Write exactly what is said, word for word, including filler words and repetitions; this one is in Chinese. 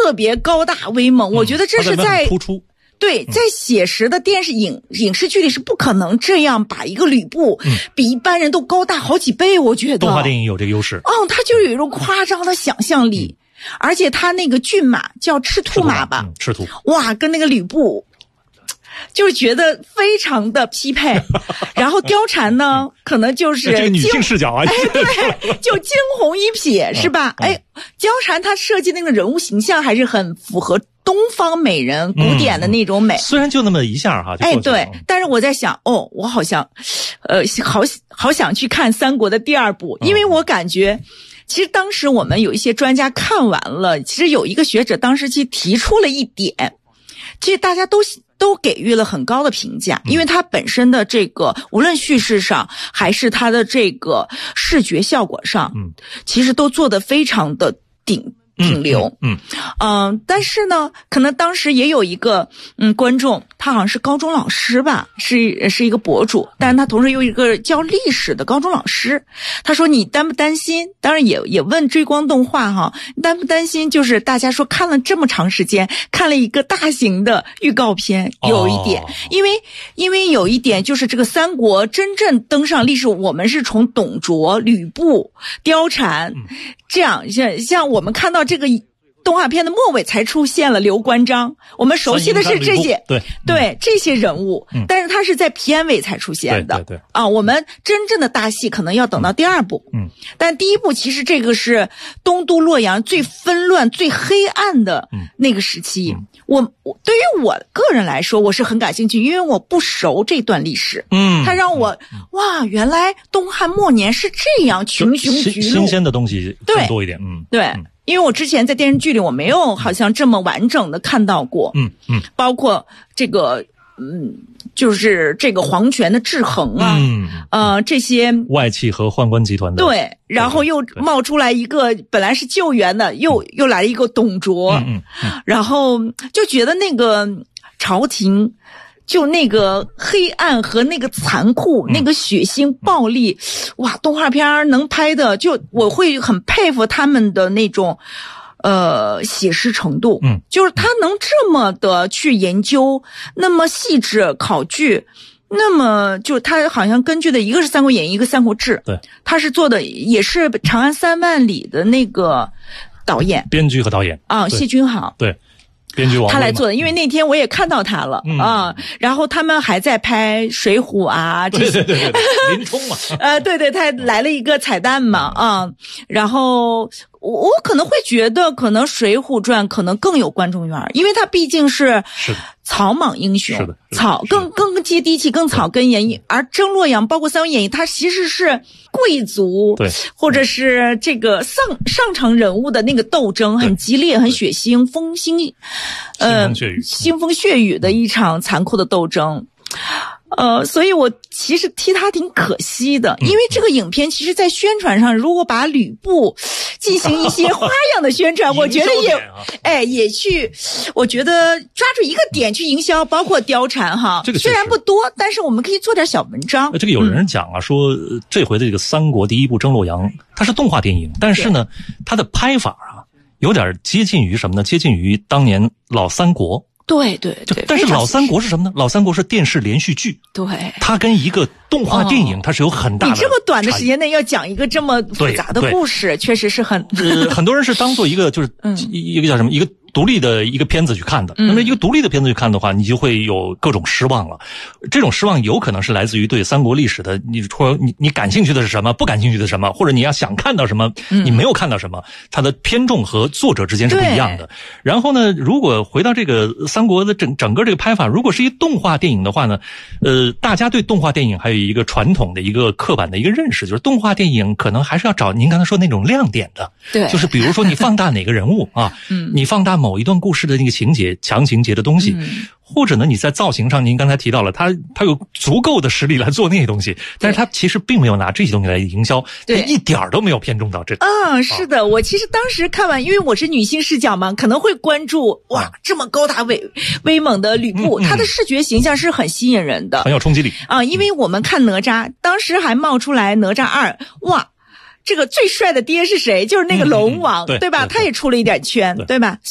特别高大威猛，我觉得这是在突出。 对，在写实的电视影影视剧里是不可能这样把一个吕布比一般人都高大好几倍，我觉得动画电影有这个优势。 哦，他就有一种夸张的想象力，嗯、而且他那个骏马叫赤兔马吧， 赤兔、嗯、赤兔， 哇，跟那个吕布。就是觉得非常的匹配，然后貂蝉呢，可能就是这个女性视角啊， 哎，对，就惊鸿一瞥，是吧？ 嗯、 哎，貂蝉她设计那个人物形象还是很符合东方美人古典的那种美， 嗯、虽然就那么一下哈， 哎，对，但是我在想，哦，我好像，呃，好好想去看三国的第二部，因为我感觉。其实当时我们有一些专家看完了，其实有一个学者当时去提出了一点，其实大家都都给予了很高的评价，因为它本身的这个无论叙事上还是它的这个视觉效果上，嗯，其实都做得非常的顶顶流， 嗯嗯、呃，但是呢，可能当时也有一个嗯观众，他好像是高中老师吧，是是一个博主，但是他同时又一个教历史的高中老师，他说你担不担心？当然也也问追光动画哈，你担不担心？就是大家说看了这么长时间，看了一个大型的预告片，有一点，哦、因为因为有一点就是这个三国真正登上历史，我们是从董卓、吕布、貂蝉。嗯这样像像我们看到这个动画片的末尾才出现了刘关张，我们熟悉的是这些对对、嗯、这些人物、嗯，但是他是在片尾才出现的， 对对对啊，我们真正的大戏可能要等到第二部， 嗯， 但第一部其实这个是东都洛阳最纷乱、最黑暗的那个时期。嗯我我对于我个人来说，我是很感兴趣，因为我不熟这段历史。 嗯， 它让我、嗯、哇，原来东汉末年是这样群雄逐鹿， 新鲜的东西更多一点。嗯， 对。 嗯因为我之前在电视剧里我没有好像这么完整的看到过， 嗯嗯， 包括这个嗯，就是这个皇权的制衡啊， 嗯呃，这些外戚和宦官集团的， 对，然后又冒出来一个本来是救援的，又又来一个董卓， 嗯嗯嗯， 然后就觉得那个朝廷。就那个黑暗和那个残酷、嗯、那个血腥暴力，哇，动画片能拍的，就我会很佩服他们的那种呃写实程度， 嗯， 就是他能这么的去研究，那么细致考据，那么就他好像根据的一个是《三国演义》，一个《三国志》， 对，他是做的也是《长安三万里》的那个导演、 编剧和导演啊，谢君豪， 对。编剧王他来做的，因为那天我也看到他了、 嗯、 啊。然后他们还在拍《水浒》啊，这些对对对对，林冲嘛， 呃，对对，他来了一个彩蛋嘛啊。然后我我可能会觉得，可能《水浒传》可能更有观众缘，因为它毕竟是草莽英雄， 是的， 草更更接地气，更草根演绎。而征洛阳，包括《三国演义》，它其实是贵族， 对， 或者是这个上上层人物的那个斗争，很激烈，很血腥，风腥。呃，腥风血雨的一场残酷的斗争，呃，所以我其实替他挺可惜的，因为这个影片其实在宣传上，如果把吕布进行一些花样的宣传，我觉得也，哎，也去，我觉得抓住一个点去营销，包括貂蝉哈， 这个虽然不多，但是我们可以做点小文章。 这个有人讲啊，嗯、说这回的这个三国第一部征洛阳，它是动画电影，但是呢，它的拍法啊。有点接近于什么呢？接近于当年老三国。 对对对。 但是老三国是什么呢？老三国是电视连续剧。 对。它跟一个动画电影，它是有很大的。 你这么短的时间内要讲一个这么复杂的故事，确实是很。 呃，很多人是当做一个就是一个叫什么一个。独立的一个片子去看的，那么一个独立的片子去看的话，你就会有各种失望了。这种失望有可能是来自于对三国历史的，你说你你感兴趣的是什么，不感兴趣的是什么，或者你要想看到什么，你没有看到什么，它的偏重和作者之间是不一样的。然后呢，如果回到这个三国的整整个这个拍法，如果是一动画电影的话呢，呃，大家对动画电影还有一个传统的一个刻板的一个认识，就是动画电影可能还是要找您刚才说那种亮点的， 对， 就是比如说你放大哪个人物啊，嗯，你放大某一段故事的那个情节、强情节的东西，嗯、或者呢，你在造型上，您刚才提到了，他他有足够的实力来做那些东西，但是他其实并没有拿这些东西来营销，他一点儿都没有偏重到这。 啊，是的，我其实当时看完，因为我是女性视角嘛，可能会关注哇，这么高大威威猛的吕布，嗯嗯、他的视觉形象是很吸引人的， 很有冲击力啊。因为我们看哪吒，当时还冒出来哪吒二，哇。这个最帅的爹是谁？就是那个龙王， 嗯嗯、对对吧？ 对对他也出了一点圈， 对, 对吧？